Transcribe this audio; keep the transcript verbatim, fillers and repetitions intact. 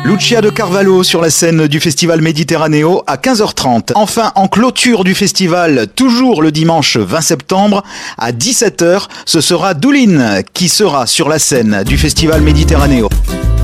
Lucia de Carvalho sur la scène du festival Méditerranéo à quinze heures trente. Enfin, en clôture du festival, toujours le dimanche vingt septembre à dix-sept heures, ce sera Doulin qui sera sur la scène du festival Méditerranéo.